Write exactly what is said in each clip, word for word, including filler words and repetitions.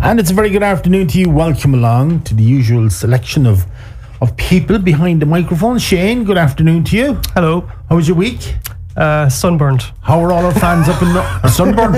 And it's a very good afternoon to you. Welcome along to the usual selection of of people behind the microphone. Shane, good afternoon to you. Hello. How was your week? Uh, sunburned. How are all our fans up in the uh, sunburned?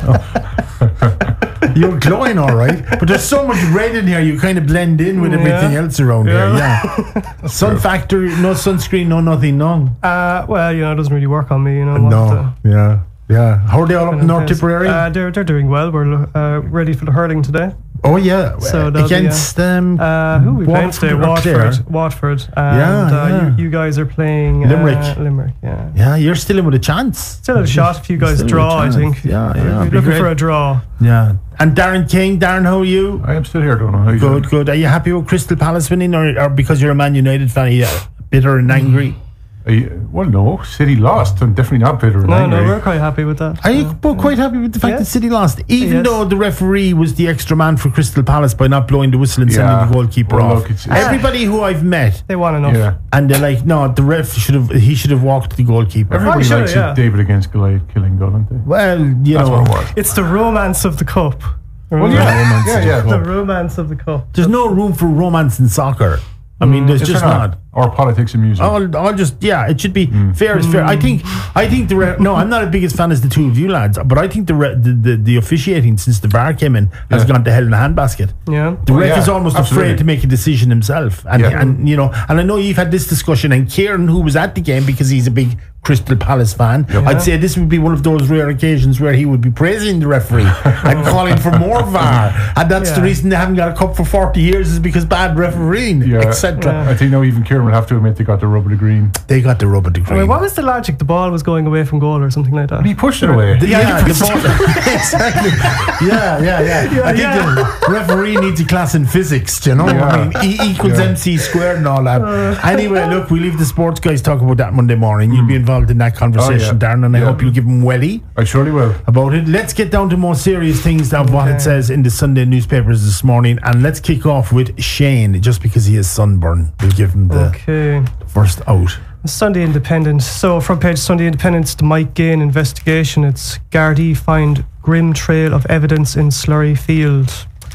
Oh. You're glowing all right, but there's so much red in here you kind of blend in with everything yeah. else around yeah. here. Yeah. Sun factor, no sunscreen, no nothing, no. Uh, well, you know, it doesn't really work on me, you know. No. What, yeah. Yeah. How are they all up in North place. Tipperary? Uh, they're, they're doing well. We're uh, ready for the hurling today. Oh, yeah. So against um, uh, who are we playing today? Watford. Watford. And yeah, uh, yeah. You, you guys are playing Limerick. Uh, Limerick, yeah. Yeah, you're still in with a chance. Still a shot if you guys Still draw, I think. Yeah, yeah. We're looking great. for a draw. Yeah. And Darren King, Darren, how are you? I am still here, don't know how you Good, doing? good. Are you happy with Crystal Palace winning, or, or because you're a Man United fan, are you bitter and angry? Are you, well, no, City lost. I'm definitely not bitter and No, angry. no, we're quite happy with that. Are you both quite happy with the fact Yeah. that City lost, even Yes. though the referee was the extra man for Crystal Palace by not blowing the whistle and Yeah. sending the goalkeeper Well, off? look, it's- it's- Everybody who I've met, They want enough. Yeah. and they're like, no, the ref should have. He should have walked the goalkeeper. Everybody sure, likes yeah. it, David against Goliath killing goal, don't they? Well, you That's know, what it was. It's the romance of the cup. Well, Remember? yeah, romance yeah, of the yeah. The romance of the cup. there's no room for romance in soccer. I mean, there's Is just there not. Or politics and music. I'll, I'll just yeah. It should be fair is fair. I think I think the re- no. I'm not as big as fan as the two of you lads, but I think the re- the, the the officiating since the V A R came in has Yeah. gone to hell in a handbasket. Yeah. The Oh, ref yeah, is almost absolutely. afraid to make a decision himself, and Yeah. and you know, and I know you've had this discussion. And Kieran, who was at the game because he's a big Crystal Palace fan, I'd say this would be one of those rare occasions where he would be praising the referee and calling for more V A R, and that's the Yeah. reason they haven't got a cup for forty years is because bad refereeing, Yeah. et cetera. I think now even Kieran would have to admit they got the rub of the green. They got the rub of the green. I mean, what was the logic? The ball was going away from goal or something like that. But he pushed it away. The- yeah, he the ball, exactly. Yeah, yeah, yeah. I think yeah. the referee needs a class in physics. Do you know? Yeah. I mean, E equals Yeah. M C squared and all that. Anyway, look, we leave the sports guys talk about that Monday morning. You'll be involved in that conversation, Oh, yeah. Darren, and I Yeah. hope you'll give them welly I surely will. about it. Let's get down to more serious things of what it Okay. says in the Sunday newspapers this morning, and let's kick off with Shane, just because he is sunburn. We'll give him the Okay. first out. Sunday Independent. So, front page Sunday Independent, the Mike Gain investigation. It's Gardaí find grim trail of evidence in Slurry Field.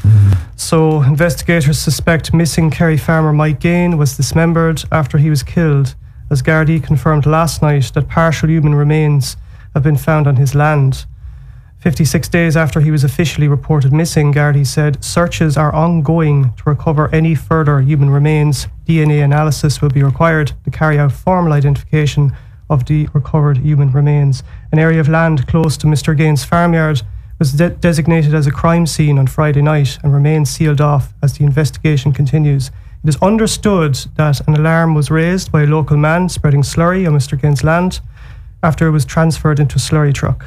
So, investigators suspect missing Kerry farmer Mike Gain was dismembered after he was killed, as Gardaí confirmed last night that partial human remains have been found on his land. fifty-six days after he was officially reported missing, Gardaí said searches are ongoing to recover any further human remains. D N A analysis will be required to carry out formal identification of the recovered human remains. An area of land close to Mister Gaines' farmyard was de- designated as a crime scene on Friday night and remains sealed off as the investigation continues. It is understood that an alarm was raised by a local man spreading slurry on Mister Gaines' land after it was transferred into a slurry truck.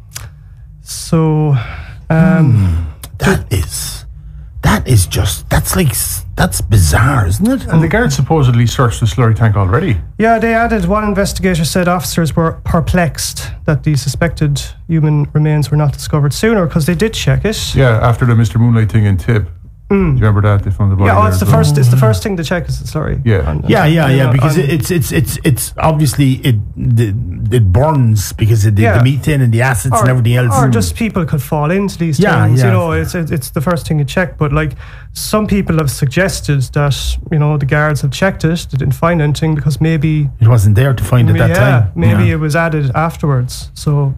So, um, That is, that is just, that's like, s- that's bizarre, isn't it? And the guards supposedly searched the slurry tank already. yeah, they added, one investigator said officers were perplexed that the suspected human remains were not discovered sooner because they did check it. Yeah, after the Mister Moonlight thing in Tib. Do you remember that? They found the body Yeah, oh, there it's the as well. first. It's the first thing to check is the slurry. Yeah. On- Yeah, yeah, on- yeah. on- Because on- it's it's it's it's obviously it it, it burns because of the, Yeah. the methane and the acids and everything else. Or and- just people could fall into these Yeah, things. yeah. You know, it's it's it's the first thing you check. But like some people have suggested that you know the guards have checked it, they didn't find anything because maybe it wasn't there to find at that yeah, time. maybe Yeah. it was added afterwards. So.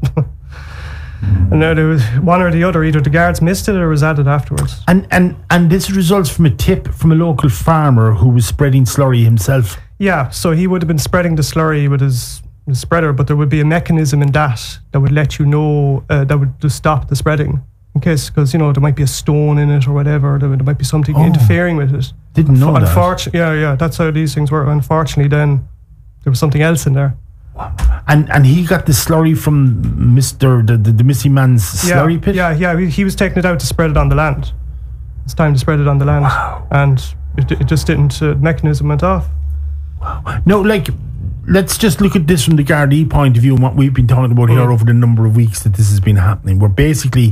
And now there was one or the other. Either the guards missed it or it was added afterwards. And and and this results from a tip from a local farmer who was spreading slurry himself. Yeah, so he would have been spreading the slurry with his, his spreader, but there would be a mechanism in that that would let you know uh, that would just stop the spreading in case, because you know there might be a stone in it or whatever. There, there might be something Oh. interfering with it. Didn't know that. Unfortunately, yeah, yeah, that's how these things work. Unfortunately, then there was something else in there. And and he got the slurry from Mister the, the, the missing man's slurry yeah, pit. Yeah, yeah, he, he was taking it out to spread it on the land. It's time to spread it on the land, Wow. and it, it just didn't. Uh, mechanism went off. No, like, let's just look at this from the Gardaí point of view and what we've been talking about here over the number of weeks that this has been happening, where basically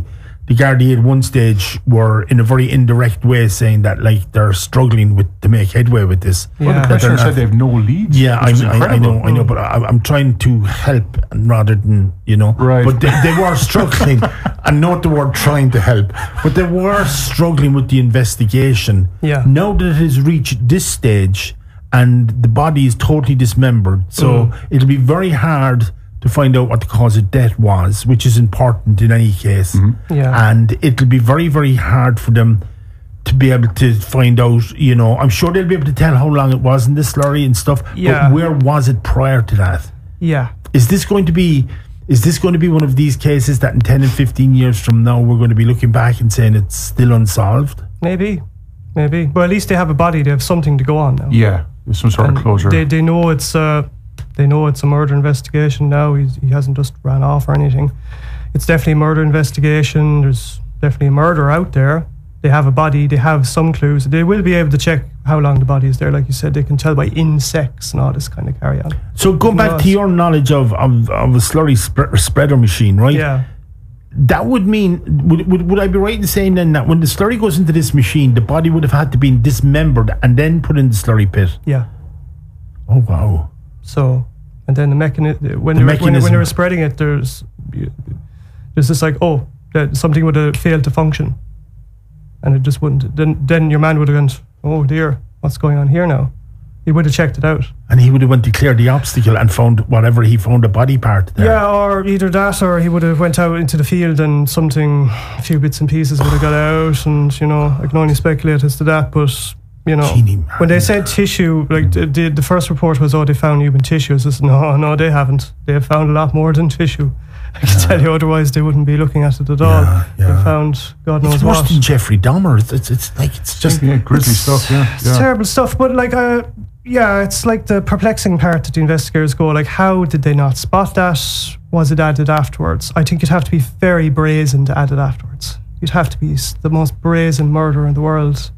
the Gardaí at one stage were in a very indirect way saying that like they're struggling with to make headway with this. Yeah. Well, the That commissioner they're said not- they have no leads. Yeah, I, which is I, I incredible. know, I know, but I, I'm trying to help rather than, you know. Right. But they, they were struggling. I note the word trying to help, but they were struggling with the investigation. Yeah. Now that it has reached this stage and the body is totally dismembered, so Mm. it'll be very hard to find out what the cause of death was, which is important in any case. Yeah. And it'll be very, very hard for them to be able to find out, you know, I'm sure they'll be able to tell how long it was in this slurry and stuff, Yeah. but where was it prior to that? Yeah. Is this going to be is this going to be one of these cases that in ten and fifteen years from now we're going to be looking back and saying it's still unsolved? Maybe. Maybe. But at least they have a body. They have something to go on now. Yeah, there's some sort And of closure. They, they know it's uh, they know it's a murder investigation now. He's, he hasn't just ran off or anything. It's definitely a murder investigation. There's definitely a murder out there. They have a body. They have some clues. They will be able to check how long the body is there. Like you said, they can tell by insects and all this kind of carry on. So going back Yes. to your knowledge of, of, of a slurry sp- spreader machine, right? Yeah. That would mean, would, would, would I be right in saying then that when the slurry goes into this machine, the body would have had to be dismembered and then put in the slurry pit? Yeah. Oh, wow. So, and then the mechanism when The they were, when, they- when mechanism. they were spreading it, there's there's this like oh that something would have failed to function, and it just wouldn't. Then then your man would have gone, oh dear, what's going on here now? He would have checked it out. And he would have went to clear the obstacle and found whatever he found, a body part there. Yeah, or either that, or he would have went out into the field and something, a few bits and pieces would have got out, and you know, I can only speculate as to that, but. You know, Genie when they man. said tissue, like the, the the first report was, oh, they found human tissue. It's just, no, no, they haven't. They have found a lot more than tissue. I can tell you, otherwise they wouldn't be looking at it at all. Yeah, yeah. They found God knows It's worse what. than Jeffrey Dahmer. It's, it's, it's like, it's just... yeah, grisly it's- stuff. Yeah, It's yeah. terrible stuff. But like, uh, yeah, it's like the perplexing part that the investigators go, like, how did they not spot that? Was it added afterwards? I think you'd have to be very brazen to add it afterwards. You'd have to be s- the most brazen murderer in the world.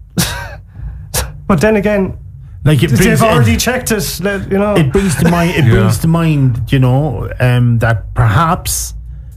But then again, Like it they've brings, already it, checked it. let- You know, it brings to mind. It Yeah. brings to mind, you know, um, that perhaps,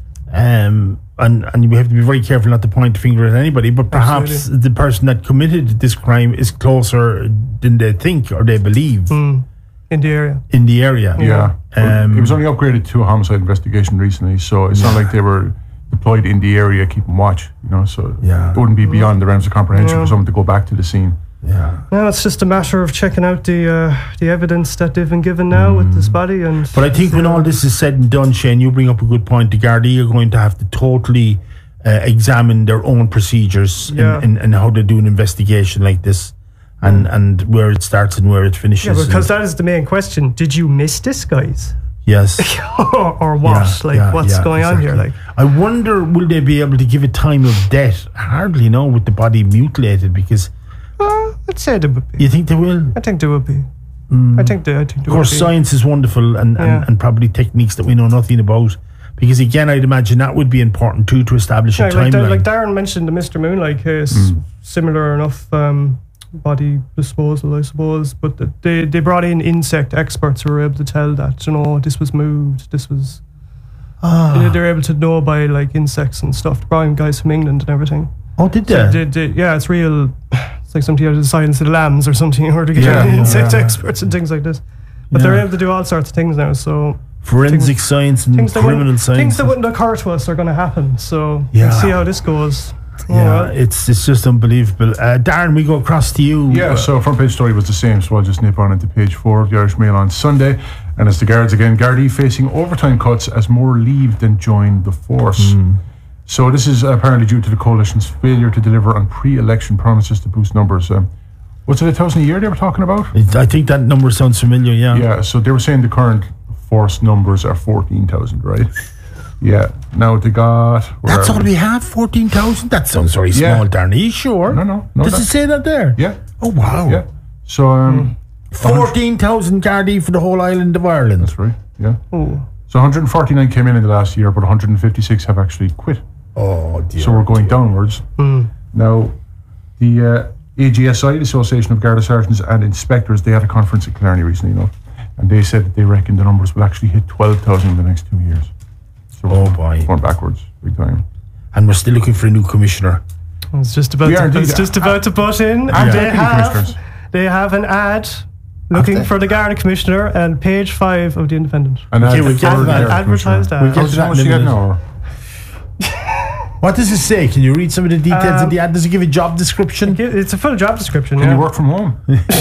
um, and and we have to be very careful not to point the finger at anybody. But perhaps Absolutely. the person that committed this crime is closer than they think or they believe Mm, in the area. in the area. Yeah. Well, Um, it was only upgraded to a homicide investigation recently, so it's not like they were deployed in the area keeping watch, you know, so Yeah. it wouldn't be beyond the realms of comprehension Yeah. for someone to go back to the scene. Yeah. No, it's just a matter of checking out the uh, the evidence that they've been given now with this body. And But I think when all this is said and done, Shane, you bring up a good point. The Gardaí are going to have to totally uh, examine their own procedures Yeah. and, and, and how they do an investigation like this, and, and where it starts and where it finishes. yeah, because and- that is the main question. Did you miss this, guys? yes. Or what? Yeah, like, yeah, what's yeah, going on here? exactly. Like, I wonder, will they be able to give a time of death? Hardly, no, with the body mutilated, because uh, I'd say there would be. you think they will. I think there would be. I think they. I think Of there course, would be. science is wonderful, and, Yeah. and, and probably techniques that we know nothing about. Because again, I'd imagine that would be important too to establish Yeah, a like, timeline. Dar- like Darren mentioned the Mister Moonlight case, similar enough um, body disposal, I suppose. But the, they they brought in insect experts who were able to tell that, you know, this was moved, this was. Ah. They- They're able to know by like insects and stuff. They brought in guys from England and everything. Oh, did they? So they, they, yeah, it's real. It's like something out of the Silence of the Lambs or something, or to get Yeah, in insect yeah. experts and things like this. But they're Yeah. able to do all sorts of things now. So Forensic science and things that, criminal wouldn't, science. things that wouldn't occur to us are going to happen. So Yeah. we'll see how this goes. Oh, yeah, well. it's it's just unbelievable. Uh, Darren, we go across to you. Yeah, so front page story was the same, so I'll just nip on into page four of the Irish Mail on Sunday. And it's the Guards again. Gardaí facing overtime cuts as more leave than join the force. So this is apparently due to the coalition's failure to deliver on pre-election promises to boost numbers. Um, was it a thousand a year they were talking about? It- I think that number sounds familiar. Yeah. Yeah, so they were saying the current force numbers are fourteen thousand, right? Yeah. Now they got... where That's are all we? we have. Fourteen thousand. That sounds very Yeah. small, Darren. Are you sure? No, no, no, Does it that- say that there? Yeah, Oh wow. yeah. So, um... Fourteen thousand Gardaí for the whole island of Ireland. That's right, yeah. Oh. So one hundred forty-nine came in in the last year, but one hundred fifty-six have actually quit. Oh dear. So we're going downwards. Now, the uh, A G S I, the Association of Garda Sergeants and Inspectors, they had a conference at Killarney recently, you know, and they said that they reckon the numbers will actually hit twelve thousand in the next two years. So Oh, we're boy. going backwards, big time. and we're still looking for a new commissioner. I was just about We are to, I was indeed. just about to butt in. And And they deputy have commissioners. they have an ad looking they? for the Garda Commissioner on page five of the Independent. And Okay, ad we'll get for to that. the Advertised commissioner. ad. We'll get How to that much in a you get minute. now? What does it say? Can you read some of the details Um, of the ad? Does it give a job description? It's a full job description. Can yeah. you work from home?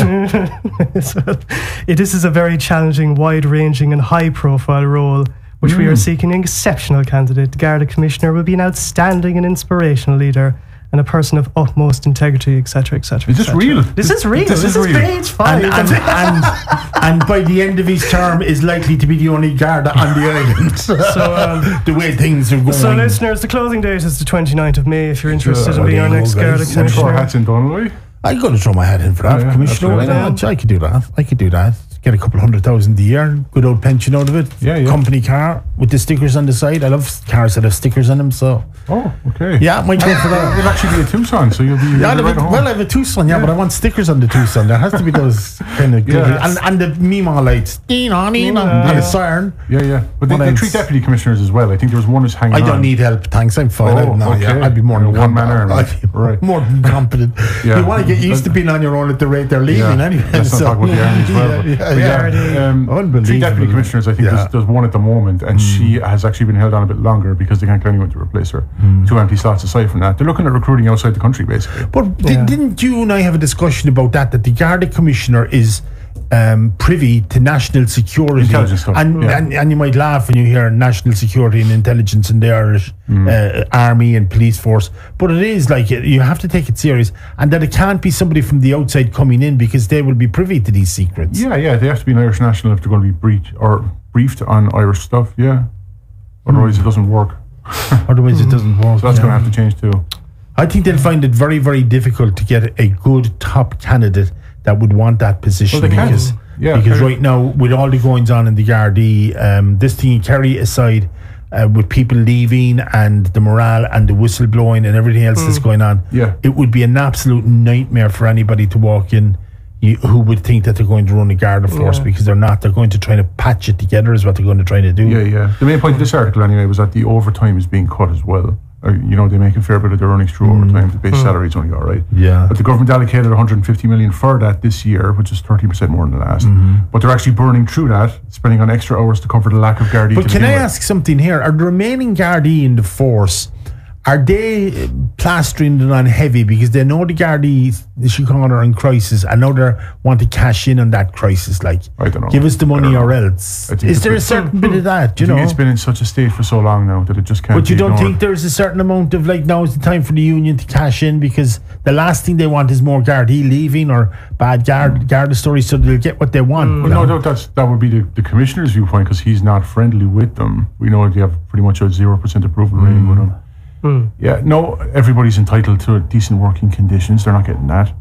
So, it- this is a very challenging, wide-ranging and high-profile role, which we are seeking an exceptional candidate. The Garda Commissioner will be an outstanding and inspirational leader and a person of utmost integrity, et cetera, et cetera. Is this et cetera. real? This is real. This This, is is, real. page five. And, and, and, and by the end of his term is likely to be the only Garda on the island. So, um, the way things are going. so, listeners, the closing date is the twenty-ninth of May if you're interested Yeah, in being our there you next go, Garda guys. And throw Commissioner. hats in Donnelly? I'm going to throw my hat in for that, Oh, yeah, Commissioner. Why absolutely. not? I could do that. I could do that. Get a couple hundred thousand a year. Good old pension out of it. Yeah, yeah. Company car with the stickers on the side. I love cars that have stickers on them. So Oh, okay. yeah, might go for that. It'll actually be a Tucson, so you'll be, you'll Yeah, I be have right a, at home. well, I have a Tucson, yeah, Yeah. but I want stickers on the Tucson. There has to be those kind of Yeah. and, and the Mima lights, Nina, Nina, Yeah. and the siren. yeah, yeah. But they, What they else? treat deputy commissioners as well. I think there was one who's hanging I on. don't need help, thanks. I'm fine. Oh, I, no, okay. yeah, I'd be more You're than a one-man competent. army. I'd be Right. more than competent. Yeah. You want to get used to being on your own at the rate they're leaving, Yeah. anyway. Let's not so- talk about the army as well. but- Yeah, but yeah, yeah. yeah, um, Unbelievable. three deputy commissioners. I think Yeah. there's, there's one at the moment, and she has actually been held on a bit longer because they can't get anyone to replace her. Two empty slots aside from that. They're looking at recruiting outside the country, basically. But di- Yeah. didn't you and I have a discussion about that? That the Garda Commissioner is um, privy to national security, Intelligence stuff, and, yeah. and and you might laugh when you hear national security and intelligence in the Irish uh, army and police force. But it is like it, you have to take it serious, and that it can't be somebody from the outside coming in because they will be privy to these secrets. Yeah, yeah. They have to be an Irish national if they're going to be briefed or briefed on Irish stuff. Yeah. Otherwise, it doesn't work. Otherwise, it doesn't work. So that's yeah. going to have to change too. I think they'll find it very, very difficult to get a good top candidate that would want that position. Well, they can. because Yeah, because fair. right now, with all the goings on in the Gardaí, um, this thing in Kerry aside, uh, with people leaving and the morale and the whistleblowing and everything else that's going on, Yeah. it would be an absolute nightmare for anybody to walk in you, who would think that they're going to run a Garda force Yeah. because they're not. They're going to try to patch it together is what they're going to try to do. Yeah, yeah. The main point of this article, anyway, was that the overtime is being cut as well. Uh, you know, they make a fair bit of their earnings through overtime. The base salary is only all right. Yeah. But the government allocated one hundred fifty million for that this year, which is thirty percent more than the last. But they're actually burning through that, spending on extra hours to cover the lack of Gardaí. But to can begin I with. ask something here? Are the remaining Gardaí in the force, are they uh, plastering it on heavy because they know the Gardaí, the Chicago are in crisis and now they want to cash in on that crisis? Like, I don't know. give us the I money don't or know. else. I think Is it's there a- a certain bit of that, you I think know? it's been in such a state for so long now that it just can't But you be don't ignored. think there's a certain amount of like, now is the time for the union to cash in because the last thing they want is more Gardaí leaving or bad Garda, Garda stories so they'll get what they want. Well, no, no, that's that would be the, the commissioner's viewpoint because he's not friendly with them. We know they have pretty much a zero percent approval rating with him. Yeah, no, everybody's entitled to decent working conditions. They're not getting that.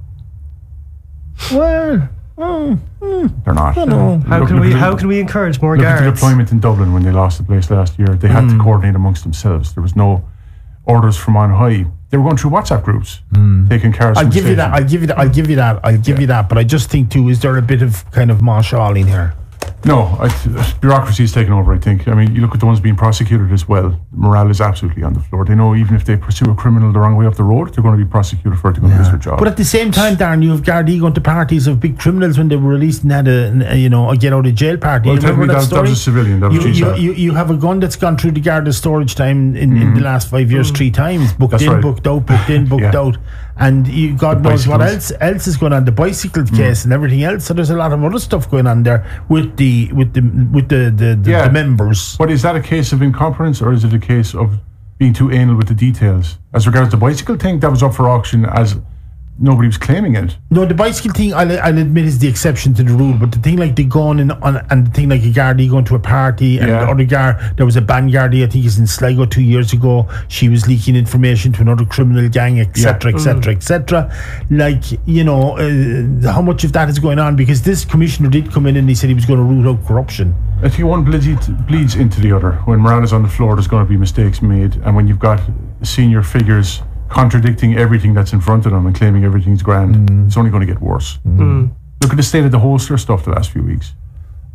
Well, mm, They're not. I don't know. How Look- can look we at the- how can we encourage more Look at the guards? deployment in Dublin when they lost the place last year. They had to coordinate amongst themselves. There was no orders from on high. They were going through WhatsApp groups, taking cars. I'll from give you that. station. I'll give you that. I'll give you that. I'll give you that. But I just think too, is there a bit of kind of marshalling here? No, I, bureaucracy is taking over, I think. I mean, you look at the ones being prosecuted as well. Morale is absolutely on the floor. They know even if they pursue a criminal the wrong way up the road, they're going to be prosecuted for it. They're going to lose their job. But at the same time, Darren, you have Gardaí going to parties of big criminals when they were released and had a, a you know a get out of jail party. Well, You remember technically that- that was a civilian, that was you, G you, SAT. you, you have a gun that's gone through the Garda storage time in, in the last five years three times. Booked That's in, right. booked out, booked in, booked Yeah. out. And you, God The knows what bicycles. else else is going on. The bicycle case and everything else. So there's a lot of other stuff going on there with the with the with the the, the, Yeah. the members. But is that a case of incompetence or is it a case of being too anal with the details? As regards the bicycle thing, that was up for auction as nobody was claiming it. No, the bicycle thing, I'll, I'll admit, is the exception to the rule. But the thing like the gun and on, and the thing like a Gardaí going to a party and Yeah. the other guard, there was a band Gardaí, I think it's in Sligo two years ago. She was leaking information to another criminal gang, et cetera, et cetera, et cetera. Like, you know, uh, how much of that is going on? Because this commissioner did come in and he said he was going to root out corruption. I think one bleeds, bleeds into the other. When morale is on the floor, there's going to be mistakes made. And when you've got senior figures contradicting everything that's in front of them and claiming everything's grand, it's only going to get worse. Look at the state of the holster stuff the last few weeks.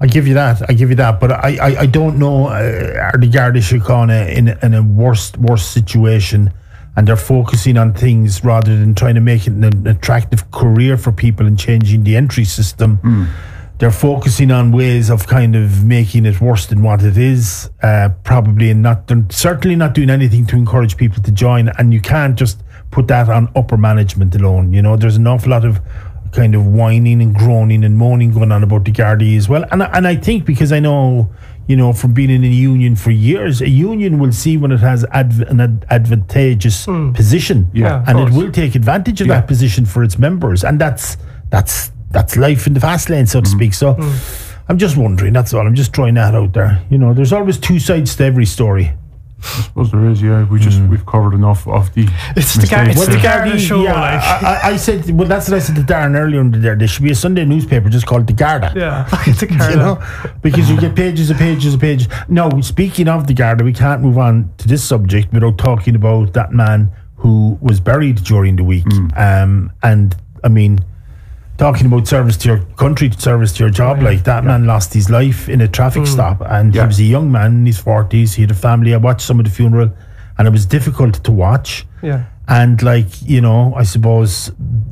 I give you that. I give you that. But I, I, I don't know. Uh, are the Garda Síochána in in a worse worse situation, and they're focusing on things rather than trying to make it an, an attractive career for people and changing the entry system. Mm. They're focusing on ways of kind of making it worse than what it is. Uh, probably, and not they're certainly not doing anything to encourage people to join. And you can't just put that on upper management alone. You know, there's an awful lot of kind of whining and groaning and moaning going on about the Gardaí as well. And and I think because I know, you know, from being in a union for years, a union will see when it has adv- an ad- advantageous mm. position, yeah, and it will take advantage of yeah. that position for its members, and that's that's that's life in the fast lane, so to mm. speak. So mm. I'm just wondering. That's all. I'm just throwing that out there. You know, there's always two sides to every story. I suppose there is, yeah. We just mm. we've covered enough of the. It's the, Gar- it's well, the Garda show. Yeah, like. I, I said, well, that's what I said to Darren earlier in the day. There should be a Sunday newspaper just called the Garda. Yeah, the Garda. You know, because you get pages and pages and pages. Now, speaking of the Garda, we can't move on to this subject without talking about that man who was buried during the week. Mm. Um, and I mean, talking about service to your country, service to your job, yeah, like that yeah. man lost his life in a traffic mm. stop, and yeah. he was a young man in his forties. He had a family. I watched some of the funeral, and it was difficult to watch. Yeah, and like, you know, I suppose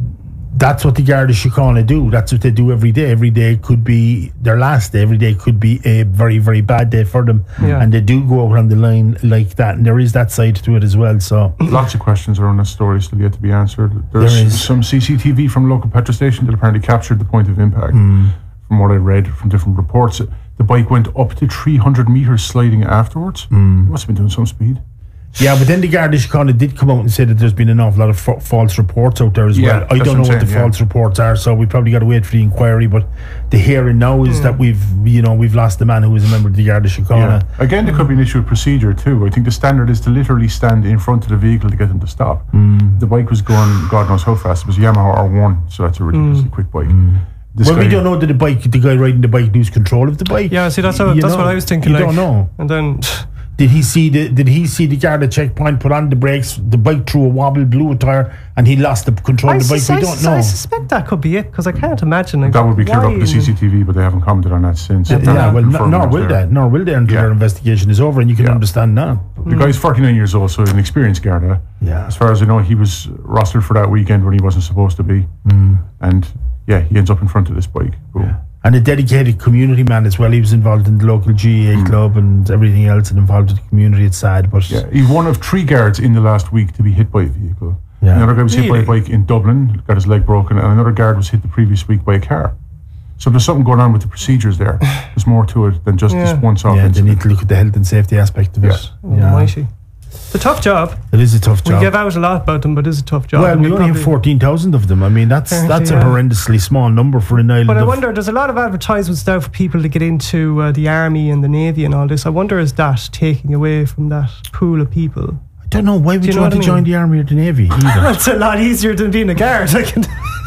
that's what the Garda Síochána do. That's what they do every day. Every day could be their last day. Every day could be a very, very bad day for them. Yeah. And they do go over on the line like that. And there is that side to it as well. So lots of questions around this story still yet to be answered. There's there some C C T V from a local petrol station that apparently captured the point of impact. Mm. From what I read from different reports, the bike went up to three hundred metres sliding afterwards. Mm. It must have been doing some speed. Yeah, but then the Garda Síochána did come out and say that there's been an awful lot of f- false reports out there as yeah, well. I don't know what, what the yeah. false reports are, so we probably got to wait for the inquiry. But the hearing now is mm. that we've, you know, we've lost the man who was a member of the Garda Síochána. Yeah. Again, there could be an issue of procedure too. I think the standard is to literally stand in front of the vehicle to get them to stop. Mm. The bike was going, God knows how fast. It was a Yamaha R one, so that's a ridiculously mm. quick bike. Mm. Well, we don't know that the bike, the guy riding the bike, lose control of the bike. Yeah, see, that's how, that's know, what I was thinking. You like, don't know, and then. Did he see the Did he see the Garda checkpoint, put on the brakes, the bike threw a wobble, blew a tire, and he lost the control I of the bike? Sus- we don't I, know. I suspect that could be it, because I can't imagine. Like, that would be cleared up with the C C T V, but they haven't commented on that since. Uh, yeah, well, no, nor will they. Nor will they until yeah. their investigation is over, and you can yeah. understand now. The mm. guy's forty-nine years old, so he's an experienced Garda. Yeah. As far as I know, he was rostered for that weekend when he wasn't supposed to be, mm. and yeah, he ends up in front of this bike. Cool. Yeah. And a dedicated community man as well. He was involved in the local G A A mm. club and everything else, and involved in the community. It's sad, but yeah, he's one of three guards in the last week to be hit by a vehicle. Yeah. Another guy was really? hit by a bike in Dublin, got his leg broken, and another guard was hit the previous week by a car. So there's something going on with the procedures there. There's more to it than just yeah. this once-off. Yeah, incident. They need to look at the health and safety aspect of yeah. it. Oh, yeah. Mighty. It's a tough job. It is a tough job. We give out a lot about them, but it is a tough job. Well, we only have fourteen thousand of them. I mean, that's that's a yeah. horrendously small number for an island. But I wonder, there's a lot of advertisements now for people to get into uh, the army and the navy and all this. I wonder, is that taking away from that pool of people? I don't know. Why would you, you want to I mean? join the army or the navy either? Well, it's a lot easier than being a guard. I can.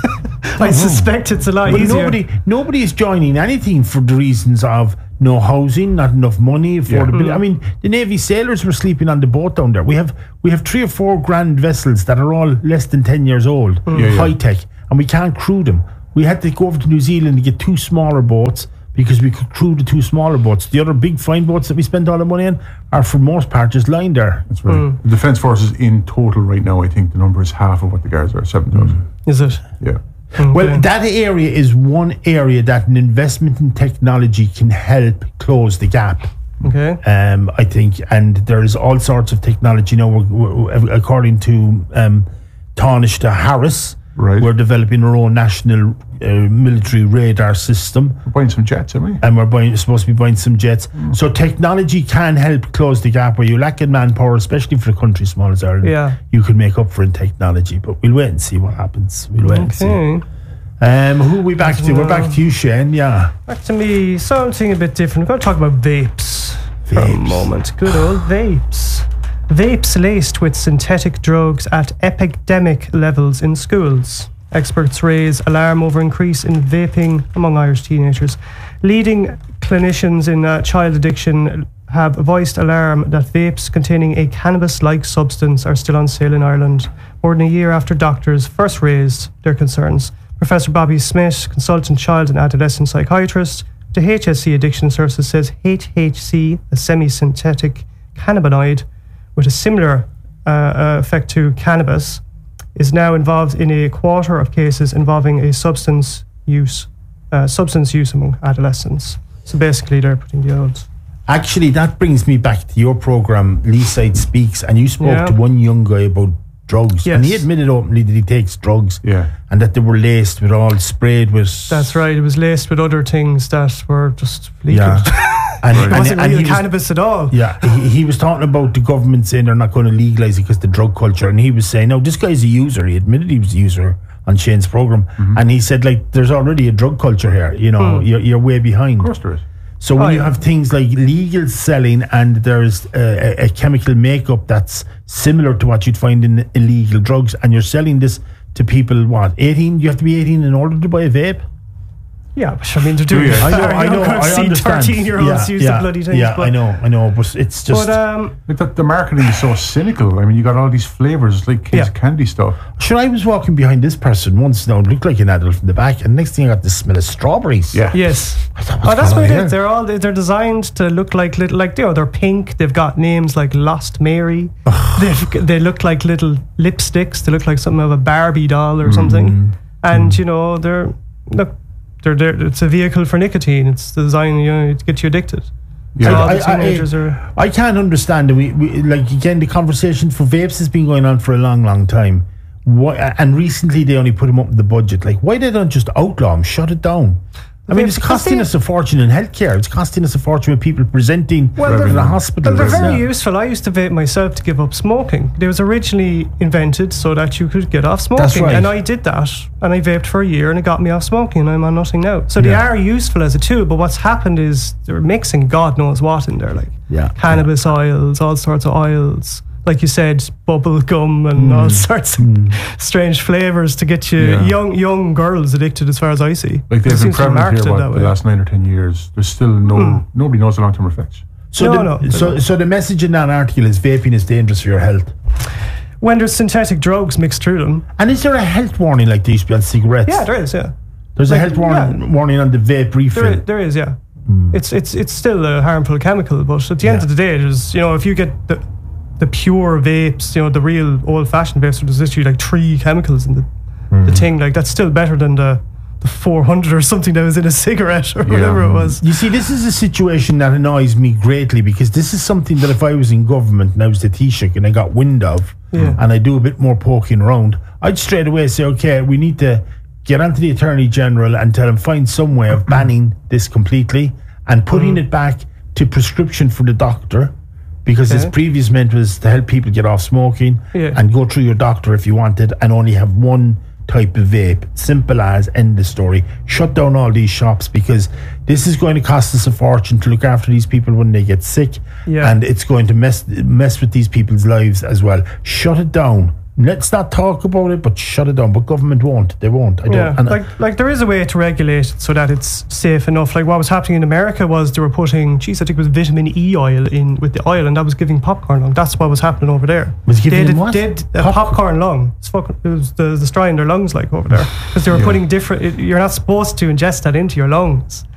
I suspect it's a lot but easier. Nobody, nobody is joining anything for the reasons of no housing, not enough money, affordability. Yeah. I mean, the Navy sailors were sleeping on the boat down there. We have we have three or four grand vessels that are all less than ten years old, mm. yeah, high yeah. tech, and we can't crew them. We had to go over to New Zealand to get two smaller boats because we could crew the two smaller boats. The other big fine boats that we spent all the money on are for the most part just lying there. That's right. Mm. The Defence Forces in total right now, I think the number is half of what the guards are, seven thousand. Mm. Is it? Yeah. Okay. Well, that area is one area that an investment in technology can help close the gap. Okay. Um, I think, and there is all sorts of technology. You know, we're, we're, according to um, Taoiseach Harris, right. we're developing our own national uh, military radar system. We're buying some jets, aren't we? And we're buying, supposed to be buying some jets. Mm. So technology can help close the gap where you lack in manpower, especially for a country small as Ireland. Yeah. You can make up for in technology, but we'll wait and see what happens. We'll wait okay. and see. Um, who are we back to? We're back to you, Shane. Yeah. Back to me. Something a bit different. We're going to talk about vapes, vapes. for a moment. Good old vapes. Vapes laced with synthetic drugs at epidemic levels in schools. Experts raise alarm over increase in vaping among Irish teenagers. Leading clinicians in uh, child addiction have voiced alarm that vapes containing a cannabis-like substance are still on sale in Ireland, more than a year after doctors first raised their concerns. Professor Bobby Smith, consultant child and adolescent psychiatrist, the H S C Addiction Services says H H C, a semi-synthetic cannabinoid with a similar uh, uh, effect to cannabis, is now involved in a quarter of cases involving a substance use, uh, substance use among adolescents. So basically, they're putting the old. Actually, that brings me back to your program, Leaside Speaks, and you spoke Yeah. to one young guy about drugs, Yes. and he admitted openly that he takes drugs, Yeah. and that they were laced with all sprayed with. That's right. It was laced with other things that were just legal. Yeah. And, It and- wasn't and real he was- cannabis at all. Yeah, he, he was talking about the government saying they're not going to legalise it because the drug culture, and he was saying, no, this guy's a user. He admitted he was a user on Shane's program, Mm-hmm. and he said, like, there's already a drug culture here. You know, Hmm. you're, you're way behind. Of course there is. So when Oh, you yeah. have things like legal selling and there's a, a, a chemical makeup that's similar to what you'd find in illegal drugs, and you're selling this to people, what, eighteen? You have to be eighteen in order to buy a vape? Yeah, but I mean, they're doing Do it. you? I know, You're I not know, gonna I see understand. thirteen-year-olds yeah, use yeah, the bloody things. Yeah, but, I know, I know, but it's just... But um, Like the, the marketing is so cynical. I mean, you got all these flavors, it's like kids' Yeah. candy stuff. Sure, I was walking behind this person once now, it looked like an adult from the back, and next thing I got the smell of strawberries. Yeah. yes. I thought, Oh, what's that's going what on it is. here? They're all they're designed to look like little, like you know, they're pink. They've got names like Lost Mary. They've, they look like little lipsticks. They look like something of a Barbie doll or something. Mm-hmm. And you know, they're look, they're, they're it's a vehicle for nicotine. It's designed, you know, to get you addicted. Yeah. So all I- the I- teenagers are. I can't understand it. We, we like again the conversation for vapes has been going on for a long, long time. Why, and recently they only put them up in the budget. Like, why they don't just outlaw them, shut it down? I mean, it's Because costing they- us a fortune in healthcare. It's costing us a fortune with people presenting Well, to they're- the hospital. Well, they're very Yeah. useful. I used to vape myself to give up smoking. They was originally invented so that you could get off smoking. That's right. And I did that. And I vaped for a year and it got me off smoking and I'm on nothing now. So they Yeah. are useful as a tool, but what's happened is they're mixing God knows what in there, like Yeah. cannabis oils, all sorts of oils. Like you said, bubble gum and Mm. all sorts of strange flavors to get you Yeah. young young girls addicted as far as I see. Like It they've been seems to be prevalent marketed here, what, that the way. last nine or ten years. There's still no, nobody knows the long-term effects. So, No, the, no, they so, don't. so the message in that article is vaping is dangerous for your health. When there's synthetic drugs mixed through them. And is there a health warning like there used to be on cigarettes? Yeah, there is, yeah. There's a like, health warning, yeah. warning on the vape refill. There, there is, yeah. It's it's it's still a harmful chemical, but at the end Yeah. of the day, there's you know if you get the the pure vapes, you know the real old fashioned vapes, where there's literally like three chemicals in the the thing, like that's still better than the the four hundred or something that was in a cigarette or whatever it was. You see, this is a situation that annoys me greatly because this is something that if I was in government and I was the Taoiseach and I got wind of Yeah. and I do a bit more poking around, I'd straight away say, okay, we need to get onto the Attorney General and tell him find some way of banning this completely and putting it back to prescription for the doctor, because his Okay. previous meant was to help people get off smoking Yeah. and go through your doctor if you wanted and only have one type of vape. Simple as, end the story. Shut down all these shops because this is going to cost us a fortune to look after these people when they get sick, Yeah. and it's going to mess mess with these people's lives as well. Shut it down. Let's not talk about it, but shut it down. But government won't. They won't. I don't. Yeah, and I- like like there is a way to regulate it so that it's safe enough. Like what was happening in America was they were putting, geez, I think it was vitamin E oil in with the oil, and that was giving popcorn lung. That's what was happening over there. Was giving they them did, what? did uh, Pop- popcorn lung. It's fucking, it was the destroying their lungs like over there because they were putting different. It, you're not supposed to ingest that into your lungs.